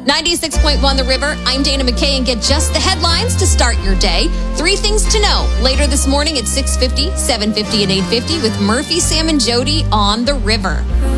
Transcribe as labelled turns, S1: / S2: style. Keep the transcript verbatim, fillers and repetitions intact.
S1: ninety-six point one The River. I'm Dana McKay, and get just the headlines to start your day. Three things to know later this morning at six fifty, seven fifty, and eight fifty with Murphy, Sam, and Jody on The River.